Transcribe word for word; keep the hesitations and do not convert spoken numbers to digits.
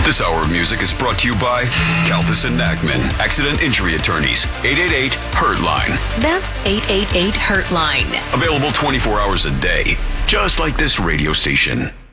This hour of music is brought to you by Kalthus and Nachman, Accident Injury Attorneys, eight eight eight, hurt line. That's eight eight eight, hurt line. Available twenty-four hours a day, just like this radio station.